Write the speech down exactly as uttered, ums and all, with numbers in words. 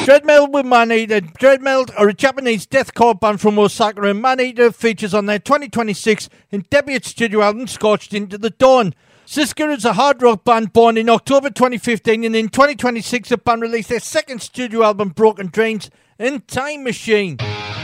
Dreadmill with Maneater. Dreadmill are a Japanese deathcore band from Osaka, and Maneater features on their twenty twenty-six in debut studio album Scorched Into the Dawn. Siska is a hard rock band born in October twenty fifteen, and in twenty twenty-six the band released their second studio album Broken Dreams and Time Machine.